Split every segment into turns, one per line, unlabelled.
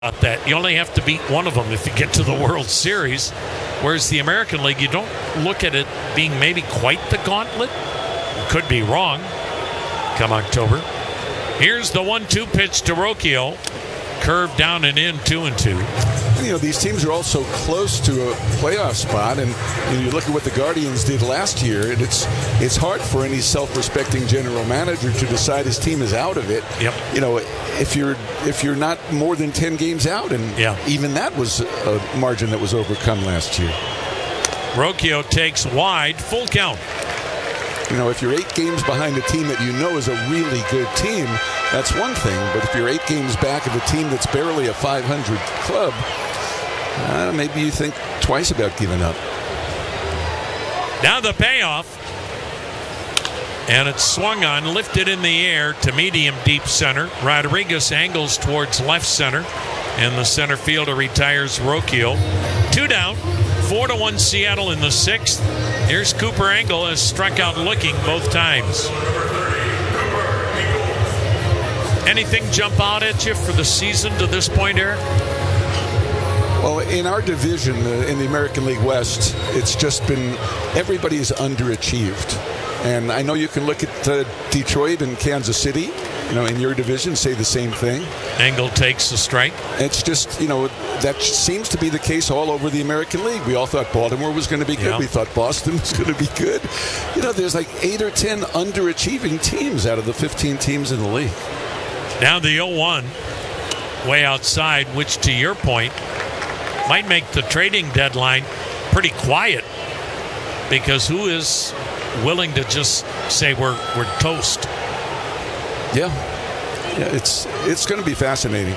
that. You only have to beat one of them if you get to the World Series. Whereas the American League, you don't look at it being maybe quite the gauntlet. You could be wrong come October. Here's the 1-2 pitch to Rocchio. Curved down and in, 2-2.
You know, these teams are all so close to a playoff spot, and you look at what the Guardians did last year, and it's hard for any self-respecting general manager to decide his team is out of it.
Yep.
You know, if you're not more than 10 games out, and even that was a margin that was overcome last year.
Rocchio takes wide, full count.
You know, if you're 8 games behind a team that you know is a really good team, that's one thing. But if you're 8 games back of a team that's barely a 500 club, maybe you think twice about giving up.
Now the payoff. And it's swung on, lifted in the air to medium deep center. Rodriguez angles towards left center. And the center fielder retires Rocchio. 2 down. 4-1 Seattle in the 6th. Here's Cooper Engel, has struck out looking both times. Anything jump out at you for the season to this point, Eric?
Well, in our division, in the American League West, it's just been everybody's underachieved. And I know you can look at Detroit and Kansas City, you know, in your division, say the same thing.
Engel takes the strike.
It's just, you know, that seems to be the case all over the American League. We all thought Baltimore was going to be good. We thought Boston was going to be good. You know, there's like 8 or 10 underachieving teams out of the 15 teams in the league.
Now the 0-1, way outside, which to your point, might make the trading deadline pretty quiet, because who is willing to just say we're toast?
Yeah, it's going to be fascinating.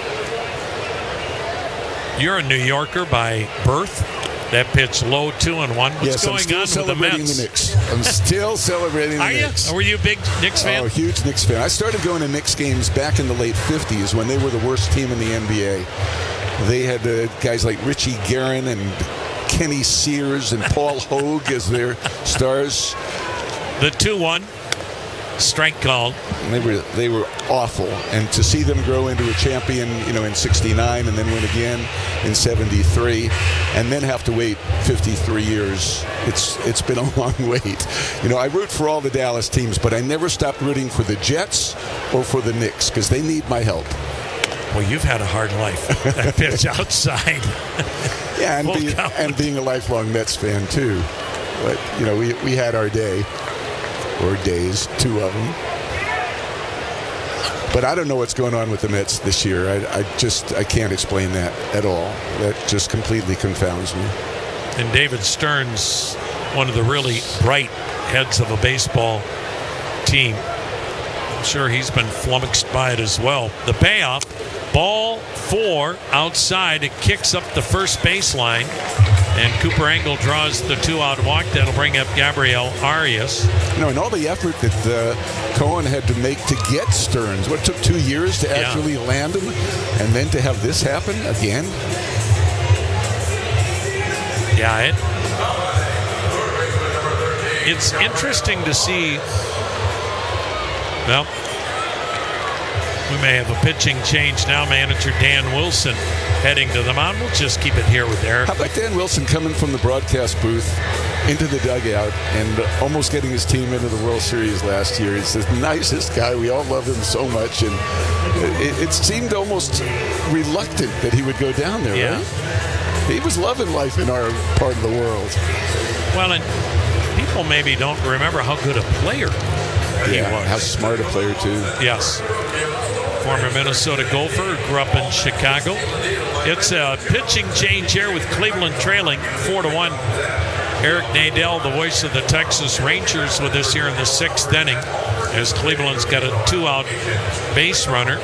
You're a New Yorker by birth. That pitch low, 2-1. What's going on with the Mets?
The Knicks. I'm still celebrating the Knicks.
Are you? Were you a big Knicks fan?
Oh, huge Knicks fan. I started going to Knicks games back in the late 50s when they were the worst team in the NBA. They had guys like Richie Guerin and Kenny Sears and Paul Hogue as their stars.
The 2-1. Strike called.
And they were awful, and to see them grow into a champion, you know, in '69 and then win again in '73, and then have to wait 53 years. It's been a long wait. You know, I root for all the Dallas teams, but I never stopped rooting for the Jets or for the Knicks because they need my help.
Well, you've had a hard life. That pitch outside.
Yeah, and being a lifelong Mets fan too. But you know, we had our day. Or days, 2 of them. But I don't know what's going on with the Mets this year. I can't explain that at all. That just completely confounds me.
And David Stearns, one of the really bright heads of a baseball team. I'm sure he's been flummoxed by it as well. The payoff, ball 4 outside. It kicks up the first baseline. And Cooper Engel draws the 2-out walk. That'll bring up Gabriel Arias.
You know, and all the effort that Cohen had to make to get Stearns. What, took 2 years to actually land him? And then to have this happen again?
Yeah, it's interesting to see. Well, we may have a pitching change now. Manager Dan Wilson heading to the mound. We'll just keep it here with Eric.
How about Dan Wilson coming from the broadcast booth into the dugout and almost getting his team into the World Series last year? He's the nicest guy. We all love him so much. And it seemed almost reluctant that he would go down there, right? He was loving life in our part of the world. Well,
and people maybe don't remember how good a player he was.
How smart a player, too.
Yes. Former Minnesota Gopher, grew up in Chicago. It's a pitching change here with Cleveland trailing 4-1. Eric Nadel, the voice of the Texas Rangers, with us here in the 6th inning, as Cleveland's got a 2-out base runner.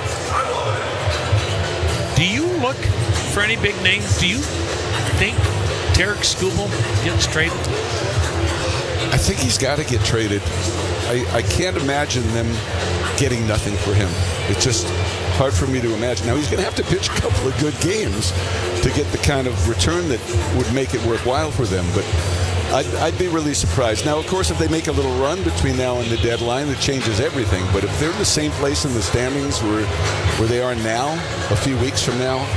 Do you look for any big names? Do you think Tarik Skubal gets traded?
I think he's got to get traded. I can't imagine them getting nothing for him. It's just hard for me to imagine. Now, he's going to have to pitch a couple of good games to get the kind of return that would make it worthwhile for them. But I'd be really surprised. Now, of course, if they make a little run between now and the deadline, it changes everything. But if they're in the same place in the standings where they are now, a few weeks from now,